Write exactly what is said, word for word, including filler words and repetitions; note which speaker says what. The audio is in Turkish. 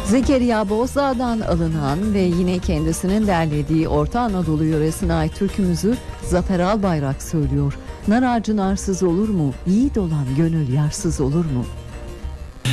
Speaker 1: Zekeriya Bozdağ'dan alınan ve yine kendisinin derlediği Orta Anadolu yöresine ait türkümüzü Zafer Albayrak söylüyor. Nar ağacı narsız olur mu? Yiğit olan gönül yarsız olur mu?